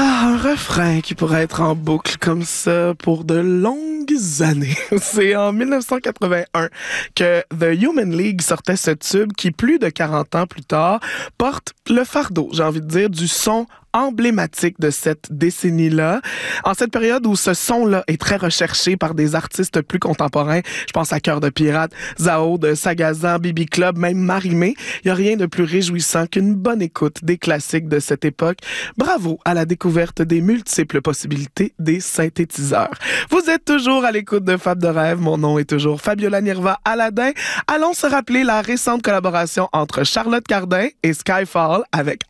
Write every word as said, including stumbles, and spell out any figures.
Ah, un refrain qui pourrait être en boucle comme ça pour de longues années. C'est en dix-neuf cent quatre-vingt-un que The Human League sortait ce tube qui, plus de quarante ans plus tard, porte le fardeau, j'ai envie de dire, du son emblématique de cette décennie-là. En cette période où ce son-là est très recherché par des artistes plus contemporains, je pense à Cœur de Pirate, Zao de Sagazan, B B Club, même Marimé, il n'y a rien de plus réjouissant qu'une bonne écoute des classiques de cette époque. Bravo à la découverte des multiples possibilités des synthétiseurs. Vous êtes toujours à l'écoute de Fab de Rêve. Mon nom est toujours Fabiola Nirva Aladin. Allons se rappeler la récente collaboration entre Charlotte Cardin et Skyfall avec